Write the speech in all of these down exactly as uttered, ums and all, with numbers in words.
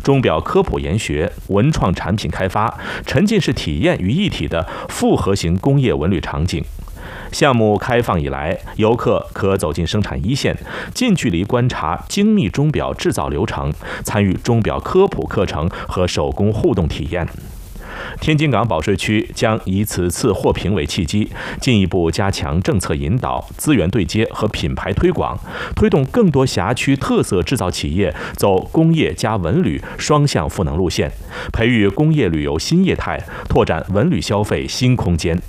钟表科普研学、文创产品开发、沉浸式体验于一体的复合型工业文旅场景。项目开放以来，游客可走进生产一线，近距离观察精密钟表制造流程，参与钟表科普课程和手工互动体验。天津港保税区将以此次获评为契机，进一步加强政策引导、资源对接和品牌推广，推动更多辖区特色制造企业走工业加文旅双向赋能路线，培育工业旅游新业态，拓展文旅消费新空间。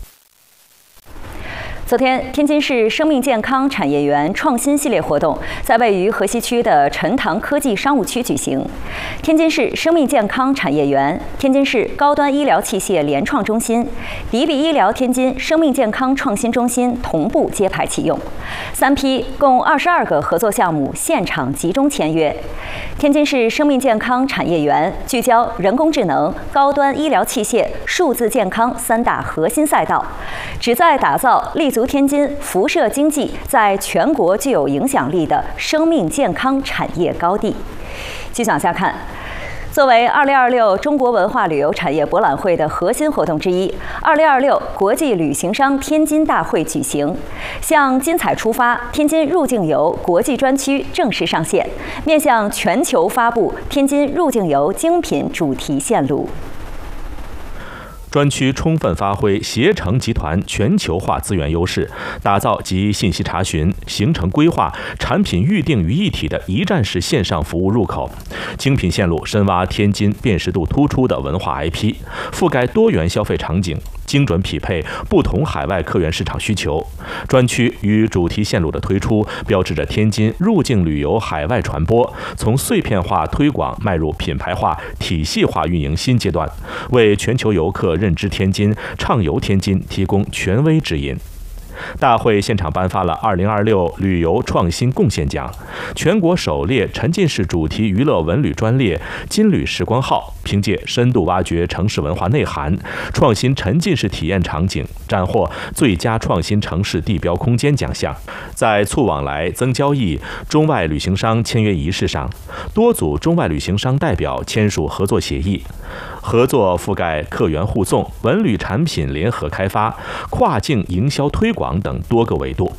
昨天，天津市生命健康产业园创新系列活动在位于河西区的陈塘科技商务区举行。天津市生命健康产业园、天津市高端医疗器械联创中心、迪比医疗天津生命健康创新中心同步揭牌启用，三批共二十二个合作项目现场集中签约。天津市生命健康产业园聚焦人工智能、高端医疗器械、数字健康三大核心赛道，旨在打造立足天津辐射经济在全国具有影响力的生命健康产业高地。继续往下看，作为二零二六中国文化旅游产业博览会的核心活动之一，二零二六国际旅行商天津大会举行，向精彩出发天津入境游国际专区正式上线，面向全球发布天津入境游精品主题线路。 专区充分发挥携程集团全球化资源优势，打造集信息查询、行程规划、产品预订于一体的一站式线上服务入口。精品线路深挖天津辨识度突出的文化 I P， 覆盖多元消费场景，精准匹配不同海外客源市场需求。专区与主题线路的推出，标志着天津入境旅游海外传播从碎片化推广迈入品牌化、体系化运营新阶段，为全球游客认知天津、畅游天津提供权威指引。大会现场颁发了二零二六旅游创新贡献奖，全国首列沉浸式主题娱乐文旅专列金旅时光号凭借深度挖掘城市文化内涵、创新沉浸式体验场景，斩获最佳创新城市地标空间奖项。在促往来、增交易、中外旅行商签约仪式上，多组中外旅行商代表签署合作协议，合作覆盖客源互送、文旅产品联合开发、跨境营销推广等多个维度。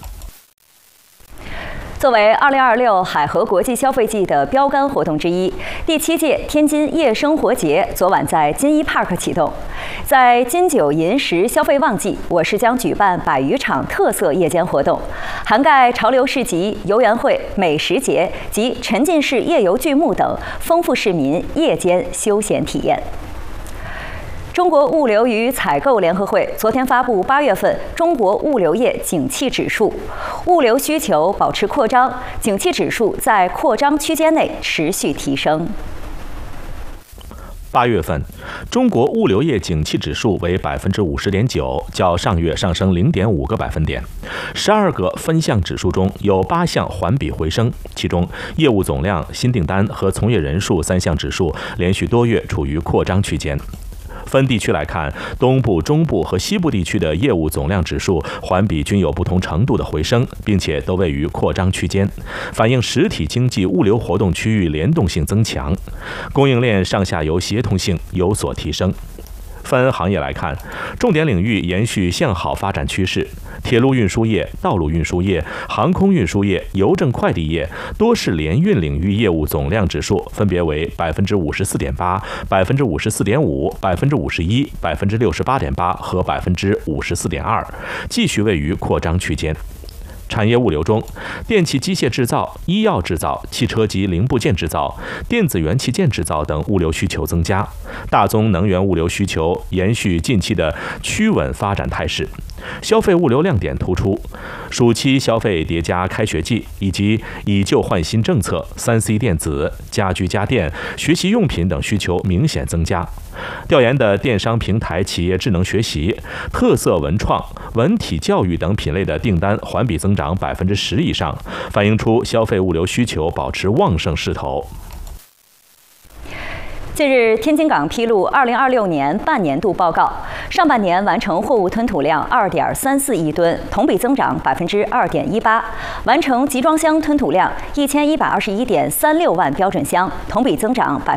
作为二零二六海河国际消费季的标杆活动之一，第七届天津夜生活节昨晚在金一 Park 启动。在金九银十消费旺季，我市将举办百余场特色夜间活动，涵盖潮流市集、游园会、美食节及沉浸式夜游剧目等，丰富市民夜间休闲体验。中国物流与采购联合会昨天发布八月份中国物流业景气指数，物流需求保持扩张，景气指数在扩张区间内持续提升。 八月份，中国物流业景气指数为百分之五十点九，较上月上升零点五个百分点。十二个分项指数中有八项环比回升，其中业务总量、新订单和从业人数三项指数连续多月处于扩张区间。分地区来看，东部、中部和西部地区的业务总量指数环比均有不同程度的回升，并且都位于扩张区间，反映实体经济物流活动区域联动性增强，供应链上下游协同性有所提升。分行业来看，重点领域延续向好发展趋势，铁路运输业、道路运输业、航空运输业、邮政快递业、多式联运领域业务总量指数分别为百分之五十四点八、百分之五十四点五、百分之五十一、百分之六十八点八和百分之五十四点二，继续位于扩张区间。产业物流中，电气机械制造、医药制造、汽车及零部件制造、电子元器件制造等物流需求增加，大宗能源物流需求延续近期的趋稳发展态势。消费物流亮点突出，暑期消费叠加开学季以及以旧换新政策， 三 C 电子、家居家电、学习用品等需求明显增加。调研的电商平台企业智能学习、特色文创、文体教育等品类的订单环比增长百分之十以上，反映出消费物流需求保持旺盛势头。 近日，天津港披露二零二六年半年度报告，上半年完成货物吞吐量二点三四亿吨，同比增长百分之二点一八；完成集装箱吞吐量一千一百二十一点三六万标准箱，同比增长百。